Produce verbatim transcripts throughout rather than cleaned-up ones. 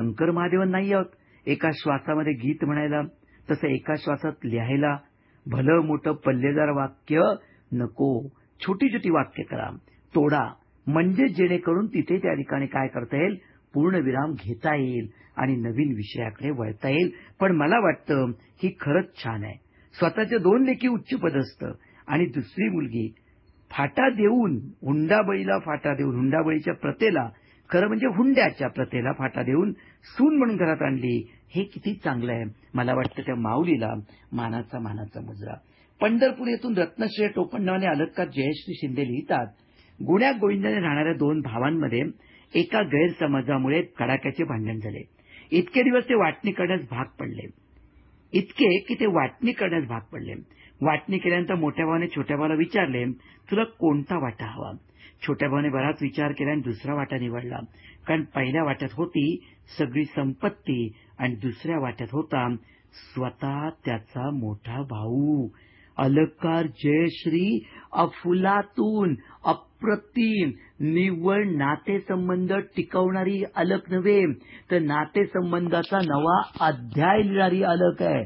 शंकर महादेवन नाही आहोत एका श्वासामध्ये गीत म्हणायला, तसं एका श्वासात लिहायला. भलं मोठं पल्लेदार वाक्य नको, छोटी छोटी वाक्य करा, तोडा, म्हणजे जेणेकरून तिथे त्या ठिकाणी काय करता येईल, पूर्णविराम घेता येईल आणि नवीन विषयाकडे वळता येईल. पण मला वाटतं ही खरंच छान आहे. स्वतःच्या दोन लेकी उच्चपदस्थ आणि दुसरी मुलगी फाटा देऊन, हुंडाबळीला फाटा देऊन, हुंडाबळीच्या प्रथेला, खरं म्हणजे हुंड्याच्या प्रथेला फाटा देऊन सून म्हणून घरात आणली. हे किती चांगलं आहे. मला वाटतं त्या माऊलीला मानाचा मानाचा मुजरा. पंढरपूर येथून रत्नश्रेय टोपणनावाने अलंकार जयश्री शिंदे लिहितात, गुण्या गोविंदाने राहणाऱ्या दोन भावांमध्ये एका गैरसमजामुळे कडाक्याचे भांडण झाले. इतके दिवस ते वाटणी करण्यास भाग पडले, इतके की ते वाटणी करण्यास भाग पडले. वाटणी केल्यानंतर मोठ्या भावाने छोट्या भावाला विचारले, तुला कोणता वाटा हवा? छोट्या भावाने बराच विचार केला आणि दुसरा वाटा निवडला. कारण पहिल्या वाट्यात होती सगळी संपत्ती आणि दुसऱ्या वाट्यात होता स्वतः त्याचा मोठा भाऊ. अलंकार जयश्री अफुलातून अप्रतिम निव्वळ नातेसंबंध टिकवणारी अलक नव्हे, तर नातेसंबंधाचा नवा अध्याय लिहिणारी अलक आहे.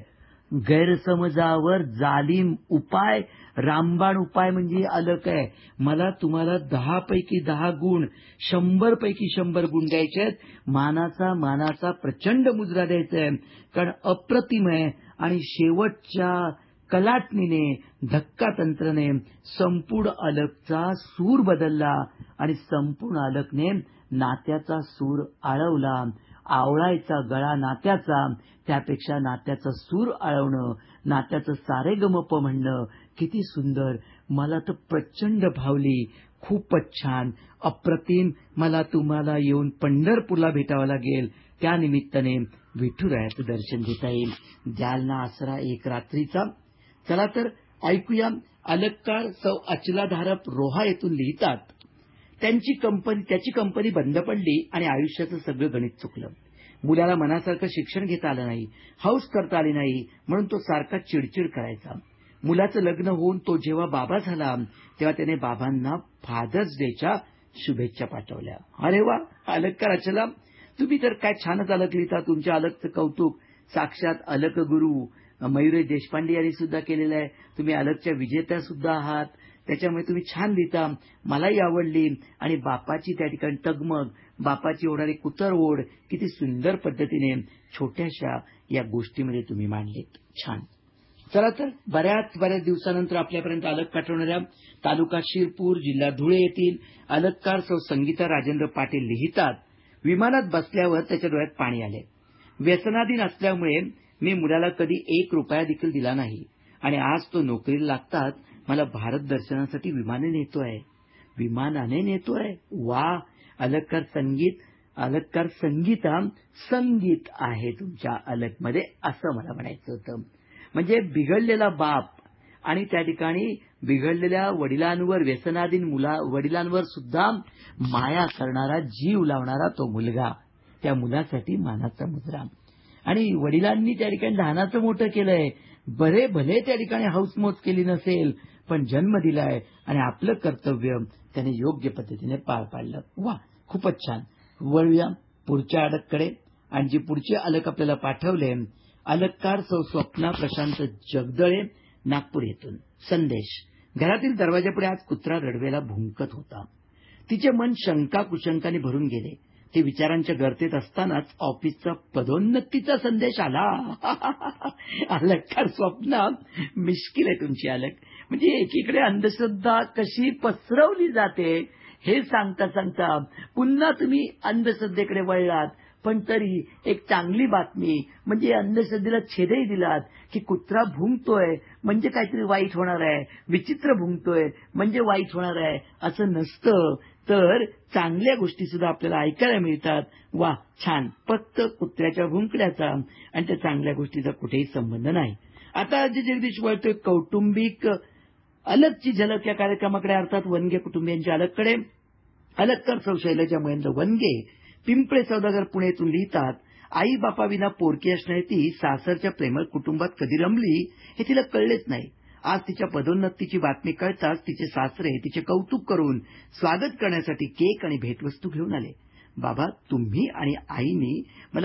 गैरसमजावर जालिम उपाय, रामबाण उपाय म्हणजे अलक आहे. मला तुम्हाला दहा पैकी दहा गुण, शंभर पैकी शंभर गुण द्यायचे आहेत. मानाचा मानाचा प्रचंड मुजरा द्यायचा आहे. कारण अप्रतिम आहे आणि शेवटच्या कलाटणीने, धक्का तंत्रने संपूर्ण अलकचा सूर बदलला आणि संपूर्ण अलकने नात्याचा सूर आळवला. आवळायचा गळा नात्याचा, त्यापेक्षा नात्याचा सूर आळवणं, नात्याचं सारेगमप म्हणणं किती सुंदर. मला तर प्रचंड भावली. खूपच छान, अप्रतिम. मला तुम्हाला येऊन पंढरपूरला भेटावं लागेल. त्यानिमित्ताने विठुरायाचं दर्शन घेता येईल. जालना आसरा एक रात्रीचा. चला तर ऐकूया. अलंकार सौ अचलाधारप रोहा येथून लिहितात, त्यांची कंपनी त्याची कंपनी बंद पडली आणि आयुष्याचं सगळं गणित चुकलं. मुलाला मनासारखं शिक्षण घेता आलं नाही, हौस करता आली नाही, म्हणून तो सारखा चिडचिड करायचा. मुलाचं लग्न होऊन तो जेव्हा बाबा झाला तेव्हा त्याने बाबांना फादर्स डेच्या शुभेच्छा पाठवल्या. अरे वा, अलंकार अचला, तुम्ही तर काय छानच अलक लिहिता. तुमच्या अलकचं कौतुक साक्षात अलक गुरु मयुरेश देशपांडे यांनी सुद्धा केलेलं आहे. तुम्ही अलकच्या विजेत्या सुद्धा आहात, त्याच्यामुळे तुम्ही छान लिहिता. मलाही आवडली. आणि बापाची त्या ठिकाणी तगमग, बापाची ओढणारी कुतरओढ किती सुंदर पद्धतीने छोट्याशा या गोष्टीमध्ये तुम्ही मांडलीत. छान. चला तर बऱ्याच बऱ्याच दिवसानंतर आपल्यापर्यंत अलक पाठवणाऱ्या तालुका शिरपूर, जिल्हा धुळे येथील अलककार सौ संगीता राजेंद्र पाटील लिहितात, विमानात बसल्यावर त्याच्या डोळ्यात पाणी आले. व्यसनाधीन असल्यामुळे मी मुलाला कधी एक रुपया देखील दिला नाही आणि आज तो नोकरीला लागतात मला भारत दर्शनासाठी विमाने नेतोय, विमानाने नेतोय. वा, अलककार संगीत, अलककार संगीता संगीत आहे तुमच्या अलकमध्ये, असं मला म्हणायचं होतं. म्हणजे बिघडलेला बाप आणि त्या ठिकाणी बिघडलेल्या वडिलांवर, व्यसनाधीन मुला वडिलांवर सुद्धा माया करणारा, जीव लावणारा तो मुलगा, त्या मुलासाठी मानाचा मुजरा. आणि वडिलांनी त्या ठिकाणी लहानाचं मोठं केलंय, बरे भले त्या ठिकाणी हौसमौज केली नसेल, पण जन्म दिलाय आणि आपलं कर्तव्य त्याने योग्य पद्धतीने पार पाडलं. वा, खूपच छान. वळूया पुढच्या अलककडे. आणि जी पुढचे अलक आपल्याला पाठवले, अलककार सौ स्वप्ना प्रशांत जगदळे, नागपूर येथून. संदेश. घरातील दरवाजापुढे आज कुत्रा रडवेला भुंकत होता. तिचे मन शंका कुशंकाने भरून गेले. ते विचारांच्या गर्तेत असतानाच ऑफिसचा पदोन्नतीचा संदेश आला. अलककार स्वप्ना, मिश्किल आहे तुमची अलक. म्हणजे एकीकडे अंधश्रद्धा कशी पसरवली जाते हे सांगता सांगता पुन्हा तुम्ही अंधश्रद्धेकडे वळलात. पण तरी एक चांगली बातमी म्हणजे अंधश्रद्धेला छेदही दिलात की कुत्रा भुंकतोय म्हणजे काहीतरी वाईट होणार आहे, विचित्र भुंकतोय म्हणजे वाईट होणार आहे, असं नसतं. तर चांगल्या गोष्टी सुद्धा आपल्याला ऐकायला मिळतात. वा, छान. फक्त कुत्र्याच्या भुंकण्याचा आणि त्या चांगल्या गोष्टीचा कुठेही संबंध नाही. आता अजय जगदीश वळतोय कौटुंबिक अलकची झलक या कार्यक्रमाकडे, अर्थात वनगे कुटुंबियांच्या अलककडे. अलककार सौ शैलजा महेंद्र वनगे, पिंपळे सौदागर, पुणे येथून लिहितात, आई बापाविना पोरकी असणारी ती सासरच्या प्रेमळ कुटुंबात कधी रमली हे तिला कळलेच नाही. आज तिच्या पदोन्नतीची बातमी कळताच तिचे सासरे तिचे कौतुक करून स्वागत करण्यासाठी केक आणि भेटवस्तू घेऊन आले. बाबा, तुम्ही आणि आईनी मला